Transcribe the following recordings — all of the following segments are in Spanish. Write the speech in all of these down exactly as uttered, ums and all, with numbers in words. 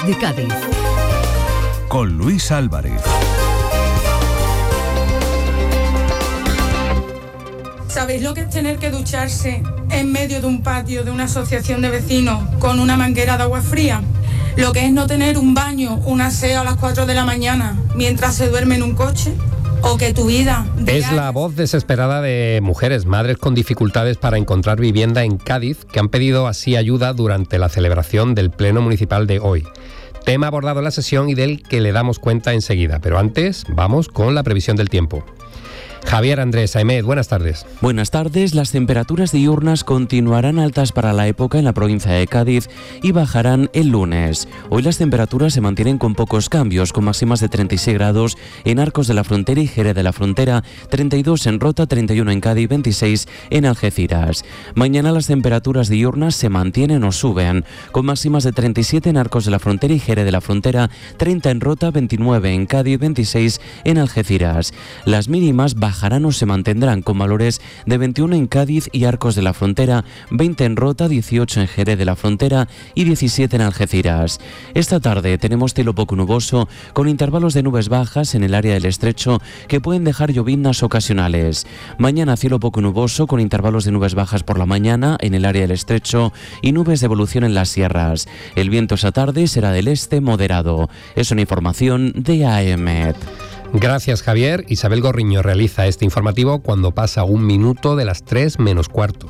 de Cádiz. Con Luis Álvarez. ¿Sabéis lo que es tener que ducharse en medio de un patio de una asociación de vecinos con una manguera de agua fría? Lo que es no tener un baño, un aseo a las cuatro de la mañana mientras se duerme en un coche. O que tu vida... Es la voz desesperada de mujeres, madres con dificultades para encontrar vivienda en Cádiz, que han pedido así ayuda durante la celebración del Pleno Municipal de hoy. Tema abordado en la sesión y del que le damos cuenta enseguida. Pero antes, vamos con la previsión del tiempo. Javier Andrés Aimet, buenas tardes. Buenas tardes. Las temperaturas diurnas continuarán altas para la época en la provincia de Cádiz y bajarán el lunes. Hoy las temperaturas se mantienen con pocos cambios, con máximas de treinta y seis grados en Arcos de la Frontera y Jerez de la Frontera, treinta y dos en Rota, treinta y uno en Cádiz, veintiséis en Algeciras. Mañana las temperaturas diurnas se mantienen o suben, con máximas de treinta y siete en Arcos de la Frontera y Jerez de la Frontera, treinta en Rota, veintinueve en Cádiz, veintiséis en Algeciras. Las mínimas bajarán o se mantendrán con valores de veintiuno en Cádiz y Arcos de la Frontera, veinte en Rota, dieciocho en Jerez de la Frontera y diecisiete en Algeciras. Esta tarde tenemos cielo poco nuboso con intervalos de nubes bajas en el área del Estrecho que pueden dejar lloviznas ocasionales. Mañana cielo poco nuboso con intervalos de nubes bajas por la mañana en el área del Estrecho y nubes de evolución en las sierras. El viento esa tarde será del este moderado. Es una información de A E M E T. Gracias, Javier. Isabel Gorriño realiza este informativo cuando pasa un minuto de las tres menos cuarto.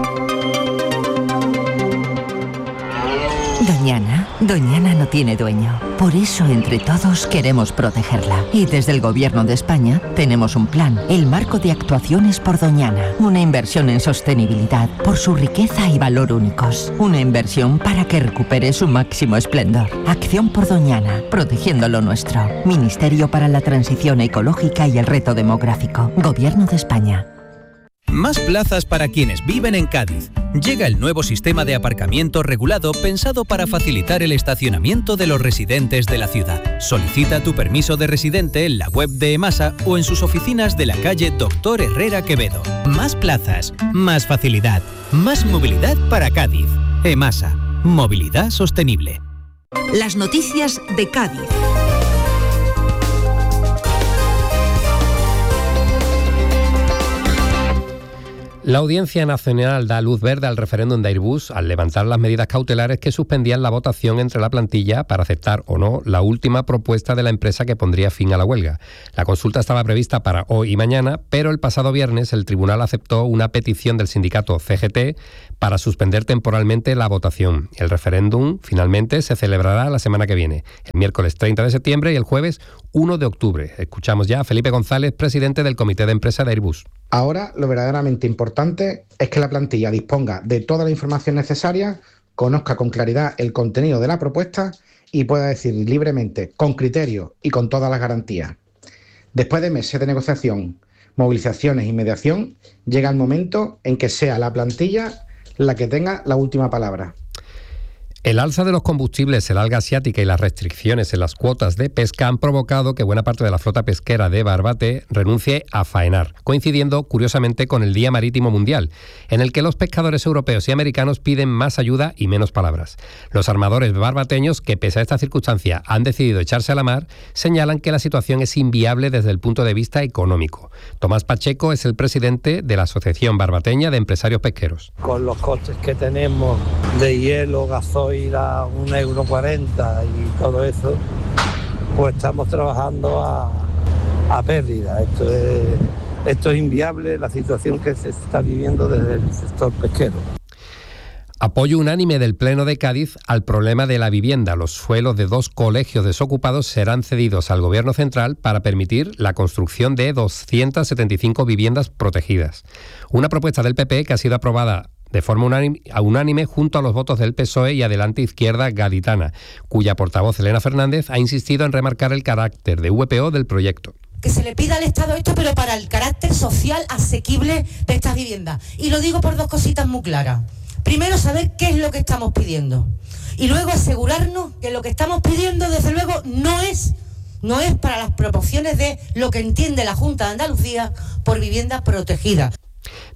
Doñana, Doñana no tiene dueño. Por eso, entre todos, queremos protegerla. Y desde el Gobierno de España tenemos un plan, el Marco de Actuaciones por Doñana. Una inversión en sostenibilidad por su riqueza y valor únicos. Una inversión para que recupere su máximo esplendor. Acción por Doñana, protegiendo lo nuestro. Ministerio para la Transición Ecológica y el Reto Demográfico. Gobierno de España. Más plazas para quienes viven en Cádiz. Llega el nuevo sistema de aparcamiento regulado pensado para facilitar el estacionamiento de los residentes de la ciudad. Solicita tu permiso de residente en la web de EMASA o en sus oficinas de la calle Doctor Herrera Quevedo. Más plazas, más facilidad, más movilidad para Cádiz. EMASA, movilidad sostenible. Las noticias de Cádiz. La Audiencia Nacional da luz verde al referéndum de Airbus al levantar las medidas cautelares que suspendían la votación entre la plantilla para aceptar o no la última propuesta de la empresa que pondría fin a la huelga. La consulta estaba prevista para hoy y mañana, pero el pasado viernes el tribunal aceptó una petición del sindicato C G T para suspender temporalmente la votación. El referéndum finalmente se celebrará la semana que viene, el miércoles treinta de septiembre y el jueves uno de octubre. Escuchamos ya a Felipe González, presidente del Comité de Empresa de Airbus. Ahora lo verdaderamente importante es que la plantilla disponga de toda la información necesaria, conozca con claridad el contenido de la propuesta y pueda decir libremente, con criterio y con todas las garantías. Después de meses de negociación, movilizaciones y mediación, llega el momento en que sea la plantilla la que tenga la última palabra. El alza de los combustibles, el alga asiática y las restricciones en las cuotas de pesca han provocado que buena parte de la flota pesquera de Barbate renuncie a faenar, coincidiendo curiosamente con el Día Marítimo Mundial, en el que los pescadores europeos y americanos piden más ayuda y menos palabras. Los armadores barbateños, que pese a esta circunstancia han decidido echarse a la mar, señalan que la situación es inviable desde el punto de vista económico. Tomás Pacheco es el presidente de la Asociación Barbateña de Empresarios Pesqueros. Con los costes que tenemos de hielo, gasoil, a un euro cuarenta y todo eso, pues estamos trabajando a, a pérdida. Esto es, esto es inviable, la situación que se está viviendo desde el sector pesquero. Apoyo unánime del Pleno de Cádiz al problema de la vivienda. Los suelos de dos colegios desocupados serán cedidos al Gobierno central para permitir la construcción de doscientas setenta y cinco viviendas protegidas. Una propuesta del P P que ha sido aprobada de forma unánime, unánime junto a los votos del P S O E y Adelante Izquierda Gaditana, cuya portavoz Elena Fernández ha insistido en remarcar el carácter de V P O del proyecto. Que se le pida al Estado esto, pero para el carácter social asequible de estas viviendas. Y lo digo por dos cositas muy claras. Primero, saber qué es lo que estamos pidiendo. Y luego asegurarnos que lo que estamos pidiendo, desde luego, no es, no es para las proporciones de lo que entiende la Junta de Andalucía por vivienda protegida.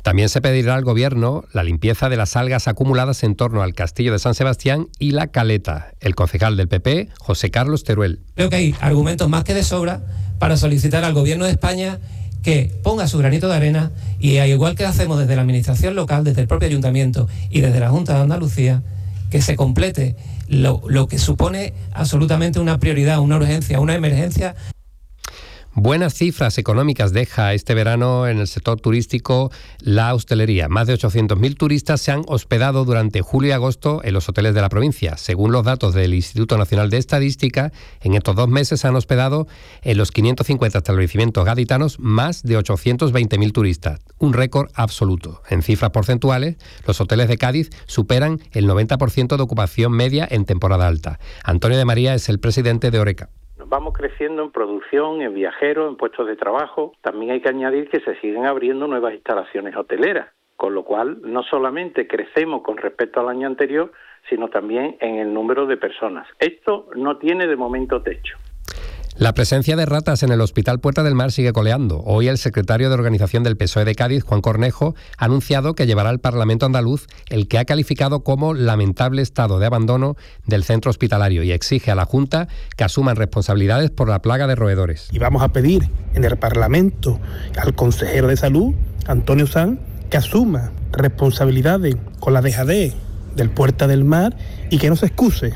También se pedirá al Gobierno la limpieza de las algas acumuladas en torno al Castillo de San Sebastián y la Caleta. El concejal del P P, José Carlos Teruel. Creo que hay argumentos más que de sobra para solicitar al Gobierno de España que ponga su granito de arena y, al igual que hacemos desde la Administración local, desde el propio Ayuntamiento y desde la Junta de Andalucía, que se complete lo, lo que supone absolutamente una prioridad, una urgencia, una emergencia. Buenas cifras económicas deja este verano en el sector turístico la hostelería. Más de ochocientos mil turistas se han hospedado durante julio y agosto en los hoteles de la provincia. Según los datos del Instituto Nacional de Estadística, en estos dos meses se han hospedado en los quinientos cincuenta establecimientos gaditanos más de ochocientos veinte mil turistas, un récord absoluto. En cifras porcentuales, los hoteles de Cádiz superan el noventa por ciento de ocupación media en temporada alta. Antonio de María es el presidente de Oreca. Vamos creciendo en producción, en viajeros, en puestos de trabajo. También hay que añadir que se siguen abriendo nuevas instalaciones hoteleras, con lo cual no solamente crecemos con respecto al año anterior, sino también en el número de personas. Esto no tiene de momento techo. La presencia de ratas en el Hospital Puerta del Mar sigue coleando. Hoy el secretario de Organización del P S O E de Cádiz, Juan Cornejo, ha anunciado que llevará al Parlamento andaluz el que ha calificado como lamentable estado de abandono del centro hospitalario y exige a la Junta que asuman responsabilidades por la plaga de roedores. Y vamos a pedir en el Parlamento al consejero de Salud, Antonio Sanz, que asuma responsabilidades con la dejadez del Puerta del Mar y que no se excuse.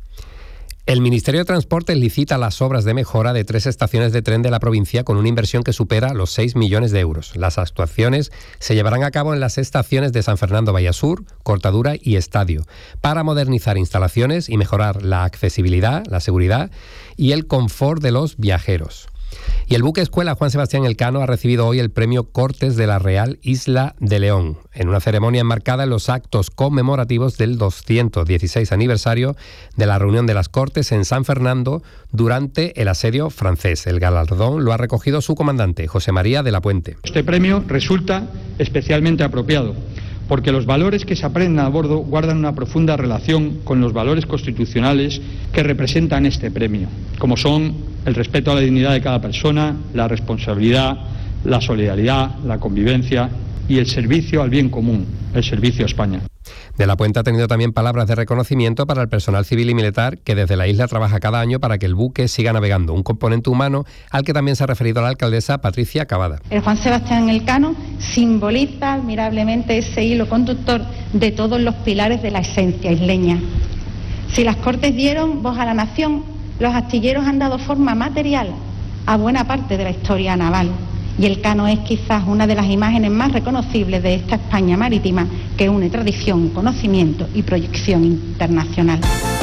El Ministerio de Transportes licita las obras de mejora de tres estaciones de tren de la provincia con una inversión que supera los seis millones de euros. Las actuaciones se llevarán a cabo en las estaciones de San Fernando Vallasur, Cortadura y Estadio, para modernizar instalaciones y mejorar la accesibilidad, la seguridad y el confort de los viajeros. Y el buque escuela Juan Sebastián Elcano ha recibido hoy el premio Cortes de la Real Isla de León, en una ceremonia enmarcada en los actos conmemorativos del doscientos dieciséis aniversario de la reunión de las Cortes en San Fernando durante el asedio francés. El galardón lo ha recogido su comandante, José María de la Puente. Este premio resulta especialmente apropiado, porque los valores que se aprenden a bordo guardan una profunda relación con los valores constitucionales que representan este premio, como son el respeto a la dignidad de cada persona, la responsabilidad, la solidaridad, la convivencia y el servicio al bien común, el servicio a España. De la Puente ha tenido también palabras de reconocimiento para el personal civil y militar que desde la isla trabaja cada año para que el buque siga navegando, un componente humano al que también se ha referido la alcaldesa Patricia Cavada. El Juan Sebastián Elcano simboliza admirablemente ese hilo conductor de todos los pilares de la esencia isleña. Si las Cortes dieron voz a la nación, los astilleros han dado forma material a buena parte de la historia naval. Y Elcano es quizás una de las imágenes más reconocibles de esta España marítima que une tradición, conocimiento y proyección internacional.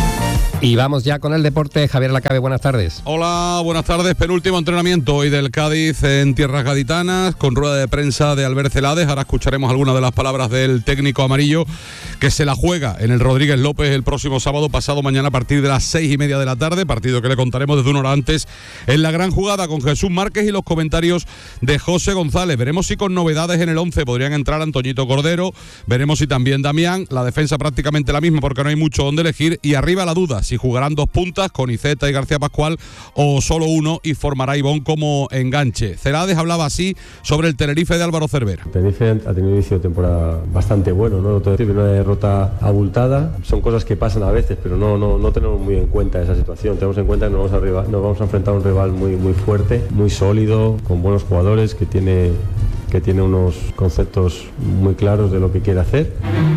Y vamos ya con el deporte. Javier Lacabe, buenas tardes. Hola, buenas tardes. Penúltimo entrenamiento hoy del Cádiz en tierras gaditanas, con rueda de prensa de Albert Celades. Ahora escucharemos algunas de las palabras del técnico amarillo, que se la juega en el Rodríguez López el próximo sábado, pasado mañana, a partir de las seis y media de la tarde, partido que le contaremos desde una hora antes en la gran jugada, con Jesús Márquez y los comentarios de José González. Veremos si con novedades en el once podrían entrar Antoñito Cordero, veremos si también Damián, la defensa prácticamente la misma porque no hay mucho donde elegir, y arriba la duda, si jugarán dos puntas con Iceta y García Pascual o solo uno y formará Ibón como enganche. Celades hablaba así sobre el Tenerife de Álvaro Cervera. Tenerife ha tenido un inicio de temporada bastante bueno, ¿no? Una derrota abultada, son cosas que pasan a veces, pero no, no, no tenemos muy en cuenta esa situación. Tenemos en cuenta que nos vamos, a rival, nos vamos a enfrentar a un rival muy, muy fuerte, muy sólido, con buenos jugadores, que tiene, que tiene unos conceptos muy claros de lo que quiere hacer.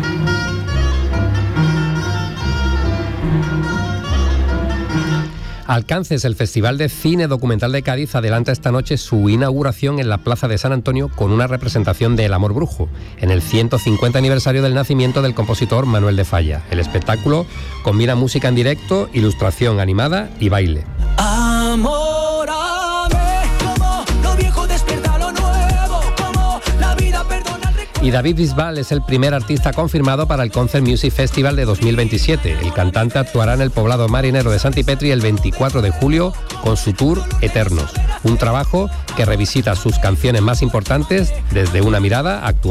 Alcances, el Festival de Cine Documental de Cádiz, adelanta esta noche su inauguración en la Plaza de San Antonio con una representación de El Amor Brujo, en el ciento cincuenta aniversario del nacimiento del compositor Manuel de Falla. El espectáculo combina música en directo, ilustración animada y baile. Amor, ame, como lo viejo despierta lo nuevo, como la vida perdona. Y David Bisbal es el primer artista confirmado para el Concert Music Festival de dos mil veintisiete. El cantante actuará en el poblado marinero de Santipetri el veinticuatro de julio con su tour Eternos, un trabajo que revisita sus canciones más importantes desde una mirada actual.